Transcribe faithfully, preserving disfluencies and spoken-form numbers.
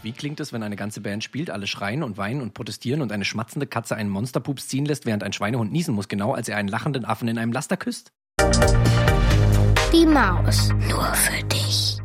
Und wie klingt es, wenn eine ganze Band spielt, alle schreien und weinen und protestieren und eine schmatzende Katze einen Monsterpups ziehen lässt, während ein Schweinehund niesen muss, genau als er einen lachenden Affen in einem Laster küsst? Die Maus. Nur für dich.